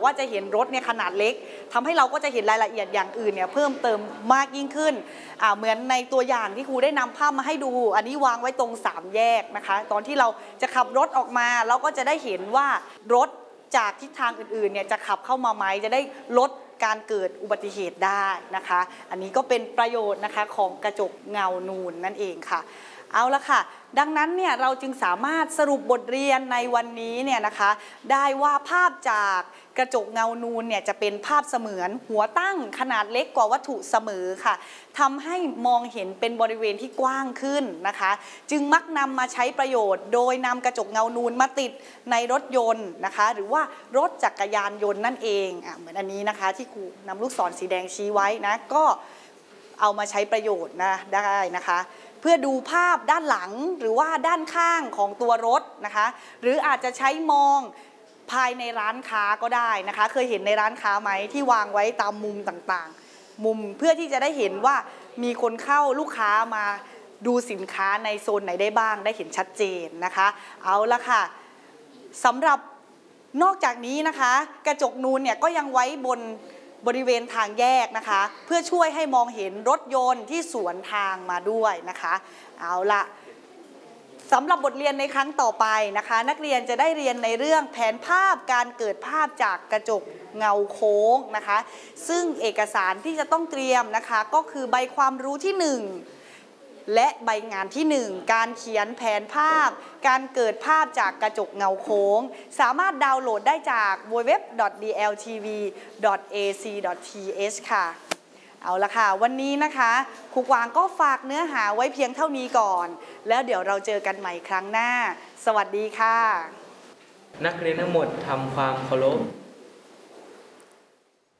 ว่าจะเห็นรถเนี่ยขนาดเล็กทำให้เราก็จะเห็นรายละเอียดอย่างอื่นเนี่ยเพิ่มเติมมากยิ่งขึ้นเหมือนในตัวอย่างที่ครูได้นำภาพมาให้ดูอันนี้วางไว้ตรง3แยกนะคะตอนที่เราจะขับรถออกมาเราก็จะได้เห็นว่ารถจากทิศทางอื่นๆเนี่ยจะขับเข้ามาไหมจะได้ลดการเกิดอุบัติเหตุได้นะคะอันนี้ก็เป็นประโยชน์นะคะของกระจกเงานูนนั่นเองค่ะเอาละค่ะดังนั้นเนี่ยเราจึงสามารถสรุปบทเรียนในวันนี้เนี่ยนะคะได้ว่าภาพจากกระจกเงานูนเนี่ยจะเป็นภาพเสมือนหัวตั้งขนาดเล็กกว่าวัตถุเสมอค่ะทำให้มองเห็นเป็นบริเวณที่กว้างขึ้นนะคะจึงมักนำมาใช้ประโยชน์โดยนำกระจกเงานูนมาติดในรถยนต์นะคะหรือว่ารถจักรยานยนต์นั่นเองเหมือนอันนี้นะคะที่ครูนำลูกศรสีแดงชี้ไว้นะก็เอามาใช้ประโยชน์นะได้นะคะเพื่อดูภาพด้านหลังหรือว่าด้านข้างของตัวรถนะคะหรืออาจจะใช้มองภายในร้านค้าก็ได้นะคะเคยเห็นในร้านค้าไหมที่วางไว้ตามมุมต่างๆมุมเพื่อที่จะได้เห็นว่ามีคนเข้าลูกค้ามาดูสินค้าในโซนไหนได้บ้างได้เห็นชัดเจนนะคะเอาละค่ะสำหรับนอกจากนี้นะคะกระจกนูนเนี่ยก็ยังไว้บนบริเวณทางแยกนะคะเพื่อช่วยให้มองเห็นรถยนต์ที่สวนทางมาด้วยนะคะเอาละสำหรับบทเรียนในครั้งต่อไปนะคะนักเรียนจะได้เรียนในเรื่องแผนภาพการเกิดภาพจากกระจกเงาโค้งนะคะซึ่งเอกสารที่จะต้องเตรียมนะคะก็คือใบความรู้ที่1และใบงานที่1การเขียนแผนภาพการเกิดภาพจากกระจกเงาโค้งสามารถดาวน์โหลดได้จาก www.dltv.ac.th ค่ะเอาละค่ะวันนี้นะคะครูกวางก็ฝากเนื้อหาไว้เพียงเท่านี้ก่อนแล้วเดี๋ยวเราเจอกันใหม่ครั้งหน้าสวัสดีค่ะนักเรียนทั้งหมดทำความเคารพ